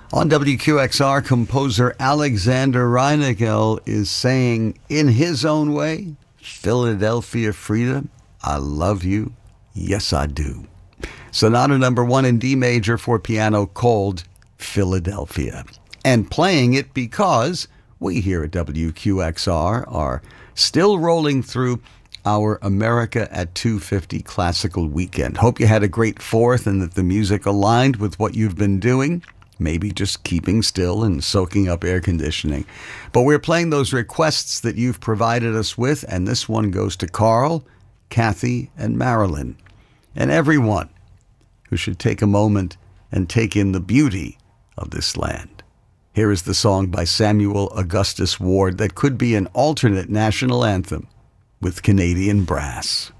On WQXR, composer Alexander Reinagel is saying, in his own way, Philadelphia Freedom, I love you. Yes, I do. Sonata number 1 in D major for piano called Philadelphia. And playing it because we here at WQXR are still rolling through our America at 250 Classical Weekend. Hope you had a great 4th and that the music aligned with what you've been doing. Maybe just keeping still and soaking up air conditioning. But we're playing those requests that you've provided us with, and this one goes to Carl, Kathy, and Marilyn, and everyone who should take a moment and take in the beauty of this land. Here is the song by Samuel Augustus Ward that could be an alternate national anthem with Canadian brass.